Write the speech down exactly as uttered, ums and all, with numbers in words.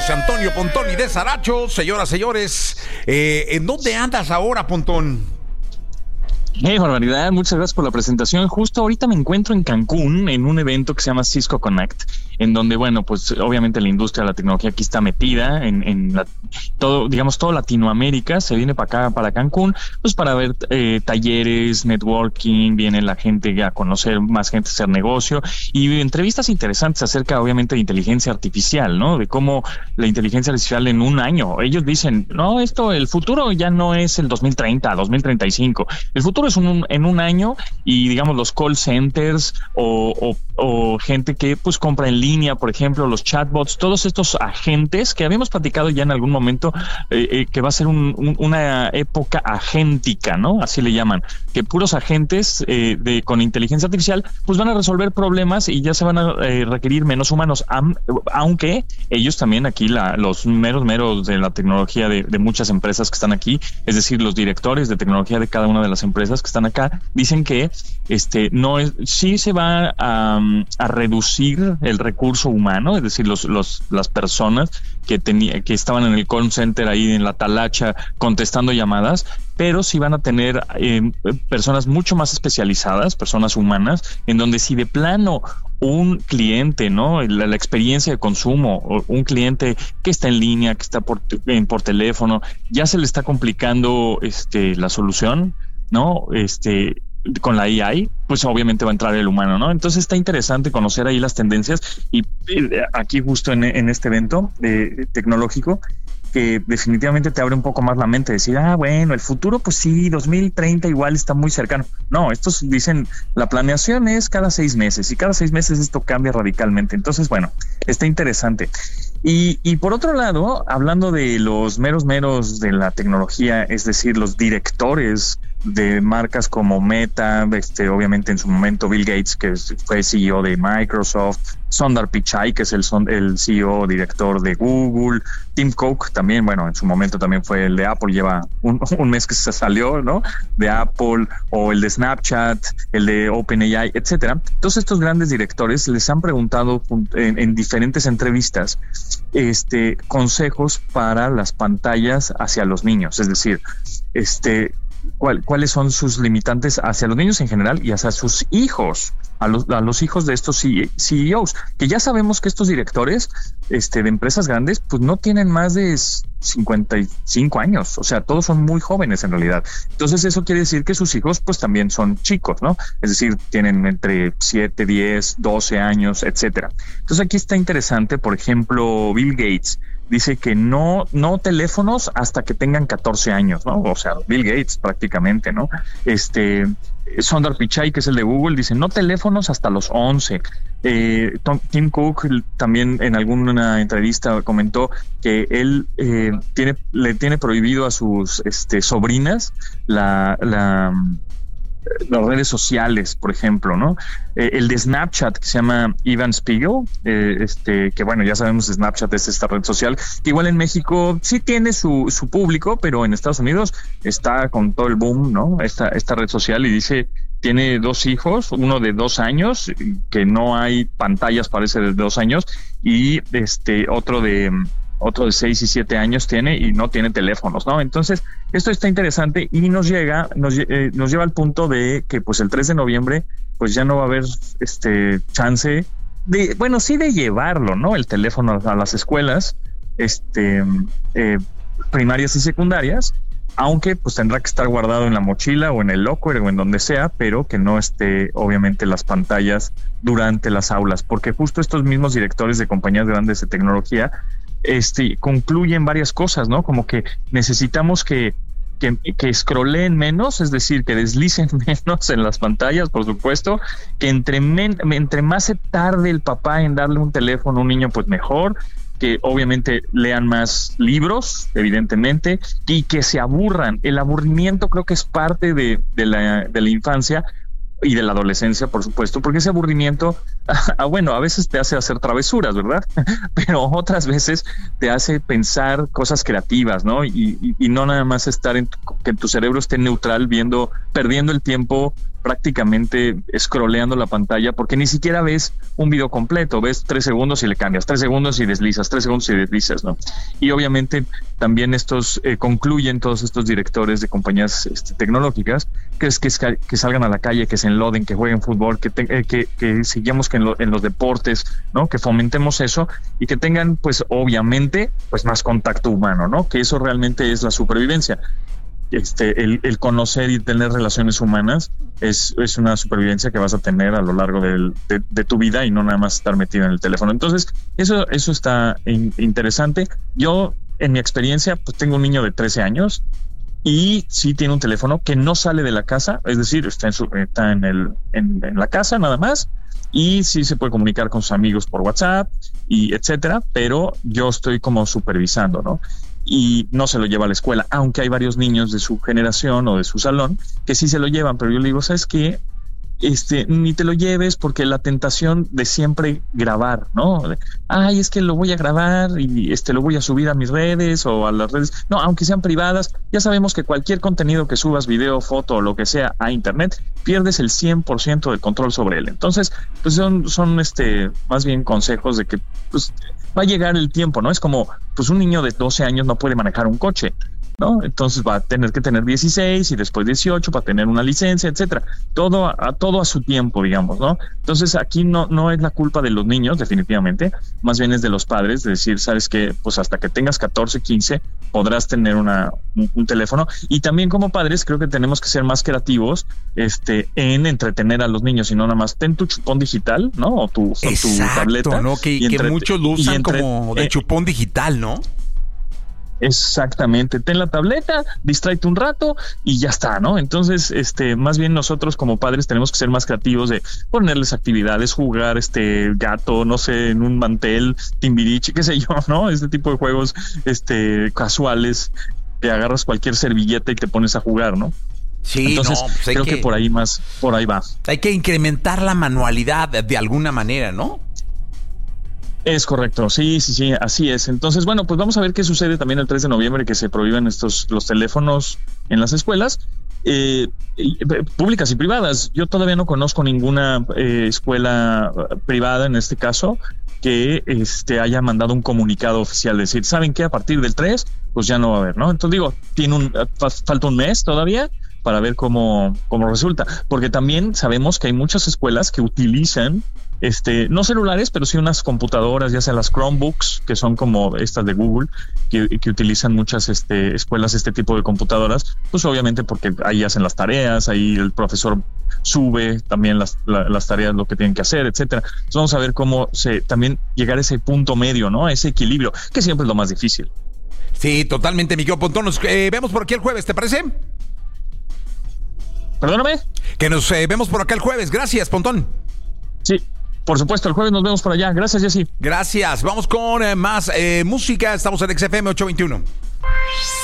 José Antonio Pontón y de Saracho. Señoras, señores, eh, ¿en dónde andas ahora, Pontón? Hey, barbaridad, muchas gracias por la presentación. Justo ahorita me encuentro en Cancún en un evento que se llama Cisco Connect, en donde, bueno, pues obviamente la industria de la tecnología aquí está metida en, en la, todo, digamos, toda Latinoamérica se viene para acá, para Cancún, pues para ver eh, talleres, networking, viene la gente a conocer más gente, hacer negocio y entrevistas interesantes acerca, obviamente, de inteligencia artificial, ¿no? De cómo la inteligencia artificial en un año, ellos dicen, no, esto, el futuro ya no es el dos mil treinta, dos mil treinta y cinco, el futuro es un, en un año y digamos los call centers o, o, o gente que pues compra en línea, por ejemplo, los chatbots, todos estos agentes que habíamos platicado ya en algún momento, eh, eh, que va a ser un, un, una época agéntica, ¿no? Así le llaman, que puros agentes eh, de con inteligencia artificial pues van a resolver problemas y ya se van a eh, requerir menos humanos, am, aunque ellos también aquí, la, los meros meros de la tecnología de, de muchas empresas que están aquí, es decir, los directores de tecnología de cada una de las empresas que están acá, dicen que este no es, sí se va a, a reducir el recurso humano, es decir, los, los las personas que tenía, que estaban en el call center ahí en la talacha contestando llamadas, pero sí van a tener eh, personas mucho más especializadas, personas humanas, en donde si de plano un cliente, ¿no? La, la experiencia de consumo, o un cliente que está en línea, que está por, por teléfono, ya se le está complicando este la solución, ¿no? Este, con la A I, pues obviamente va a entrar el humano, ¿no? Entonces está interesante conocer ahí las tendencias y eh, aquí justo en, en este evento eh, tecnológico, que definitivamente te abre un poco más la mente, decir, ah, bueno, el futuro, pues sí, dos mil treinta igual está muy cercano. No, estos dicen, la planeación es cada seis meses y cada seis meses esto cambia radicalmente. Entonces, bueno, está interesante. Y, y por otro lado, hablando de los meros meros de la tecnología, es decir, los directores de marcas como Meta, este, obviamente en su momento Bill Gates, que fue C E O de Microsoft, Sundar Pichai, que es el, el C E O director de Google, Tim Cook también, bueno, en su momento también fue el de Apple, lleva un, un mes que se salió, ¿no? De Apple, o el de Snapchat, el de OpenAI, etcétera. Todos estos grandes directores les han preguntado en, en diferentes entrevistas este, consejos para las pantallas hacia los niños, es decir, este ¿Cuál, cuáles son sus limitantes hacia los niños en general y hacia sus hijos, a los, a los hijos de estos C E Os, que ya sabemos que estos directores este, de empresas grandes pues no tienen más de cincuenta y cinco años, o sea, todos son muy jóvenes en realidad. Entonces eso quiere decir que sus hijos pues también son chicos, ¿no? Es decir, tienen entre siete, diez, doce años, etcétera. Entonces aquí está interesante, por ejemplo, Bill Gates dice que no, no teléfonos hasta que tengan catorce años, ¿no? O sea, Bill Gates prácticamente, ¿no? Este, Sundar Pichai, que es el de Google, dice no teléfonos hasta los once. Eh, Tom, Tim Cook también en alguna entrevista comentó que él eh, tiene, le tiene prohibido a sus este, sobrinas la, la las redes sociales, por ejemplo, ¿no? Eh, el de Snapchat, que se llama Evan Spiegel, eh, este, que bueno, ya sabemos, Snapchat es esta red social, que igual en México sí tiene su, su público, pero en Estados Unidos está con todo el boom, ¿no? Esta, esta red social, y dice, tiene dos hijos, uno de dos años, que no hay pantallas, parece, de dos años, y este, otro de... otro de seis y siete años tiene y no tiene teléfonos, ¿no? Entonces, esto está interesante y nos llega, nos, eh, nos lleva al punto de que pues el tres de noviembre pues ya no va a haber este chance de, bueno, sí de llevarlo, ¿no? El teléfono a las escuelas, este, eh, primarias y secundarias, aunque pues tendrá que estar guardado en la mochila o en el locker o en donde sea, pero que no esté obviamente las pantallas durante las aulas, porque justo estos mismos directores de compañías grandes de tecnología este, concluyen varias cosas, ¿no? Como que necesitamos que, que, que scrolleen menos, es decir, que deslicen menos en las pantallas, por supuesto, que entre, men, entre más se tarde el papá en darle un teléfono a un niño, pues mejor, que obviamente lean más libros, evidentemente, y que se aburran. El aburrimiento creo que es parte de, de, la, de la infancia y de la adolescencia, por supuesto, porque ese aburrimiento, ah, bueno, a veces te hace hacer travesuras, ¿verdad? Pero otras veces te hace pensar cosas creativas, ¿no? Y, y, y no nada más estar en tu, que tu cerebro esté neutral viendo, perdiendo el tiempo prácticamente scrolleando la pantalla, porque ni siquiera ves un video completo, ves tres segundos y le cambias, tres segundos y deslizas, tres segundos y deslizas, ¿no? Y obviamente también estos eh, concluyen todos estos directores de compañías este, tecnológicas, que es que, que salgan a la calle, que se enloden, que jueguen fútbol, que, te, eh, que, que sigamos que en, lo, en los deportes, ¿no? Que fomentemos eso y que tengan, pues obviamente, pues más contacto humano, ¿no? Que eso realmente es la supervivencia. Este, el, el conocer y tener relaciones humanas es, es una supervivencia que vas a tener a lo largo del, de, de tu vida y no nada más estar metido en el teléfono. Entonces, eso, eso está in, interesante. Yo, en mi experiencia, pues tengo un niño de trece años y sí tiene un teléfono que no sale de la casa, es decir, está en, su, está en, el, en, en la casa nada más, y sí se puede comunicar con sus amigos por WhatsApp y etcétera, pero yo estoy como supervisando, ¿no? Y no se lo lleva a la escuela, aunque hay varios niños de su generación o de su salón que sí se lo llevan, pero yo le digo, ¿sabes qué? Este, ni te lo lleves, porque la tentación de siempre grabar, ¿no? De, ay, es que lo voy a grabar y este lo voy a subir a mis redes o a las redes, no, aunque sean privadas, ya sabemos que cualquier contenido que subas, video, foto o lo que sea a internet, pierdes el cien por ciento del control sobre él. Entonces, pues son, son este, más bien consejos de que, pues, va a llegar el tiempo, ¿no? Es como, pues un niño de doce años no puede manejar un coche, ¿no? Entonces va a tener que tener dieciséis y después dieciocho para tener una licencia, etcétera. Todo a, a todo a su tiempo, digamos, ¿no? Entonces aquí no, no es la culpa de los niños, definitivamente, más bien es de los padres, de decir, sabes que pues hasta que tengas catorce, quince podrás tener una, un, un teléfono. Y también como padres creo que tenemos que ser más creativos este, en entretener a los niños y no nada más ten tu chupón digital, ¿no? O tu, Exacto, o tu tableta. ¿no? Que, que muchos lo usan entre, como de eh, chupón digital, ¿no? Exactamente, ten la tableta, distráete un rato y ya está, ¿no? Entonces, este, más bien nosotros como padres tenemos que ser más creativos de ponerles actividades, jugar este gato, no sé, en un mantel, timbiriche, qué sé yo, ¿no? Este tipo de juegos, este, casuales, que agarras cualquier servilleta y te pones a jugar, ¿no? Sí, entonces no, pues creo que, que por ahí más, por ahí va. Hay que incrementar la manualidad de alguna manera, ¿no? Es correcto, sí, sí, sí, así es. Entonces, bueno, pues vamos a ver qué sucede también el tres de noviembre, que se prohíben estos los teléfonos en las escuelas eh, públicas y privadas. Yo todavía no conozco ninguna eh, escuela privada en este caso que este haya mandado un comunicado oficial, decir, ¿saben qué? A partir del tres, pues ya no va a haber, ¿no? Entonces digo, tiene un falta un mes todavía para ver cómo, cómo resulta, porque también sabemos que hay muchas escuelas que utilizan Este, no celulares, pero sí unas computadoras, ya sea las Chromebooks, que son como estas de Google, que, que utilizan muchas este, escuelas este tipo de computadoras, pues obviamente porque ahí hacen las tareas, ahí el profesor sube también las, la, las tareas, lo que tienen que hacer, etcétera. Entonces vamos a ver cómo se también llegar a ese punto medio, ¿no? A ese equilibrio, que siempre es lo más difícil. Sí, totalmente, Miguel Pontón. Nos eh, vemos por aquí el jueves, ¿te parece? Perdóname. Que nos eh, vemos por acá el jueves. Gracias, Pontón. Sí. Por supuesto, el jueves nos vemos por allá. Gracias, Jessy. Gracias. Vamos con eh, más eh, música. Estamos en X F M ocho veintiuno.